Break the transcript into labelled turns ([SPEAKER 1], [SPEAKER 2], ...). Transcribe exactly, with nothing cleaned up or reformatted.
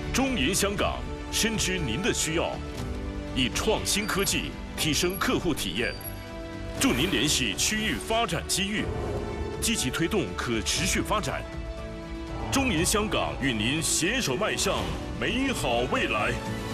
[SPEAKER 1] 中银香港深知您的需要，以创新科技提升客户体验，助您联系区域发展机遇，积极推动可持续发展。中银香港与您携手迈向美好未来。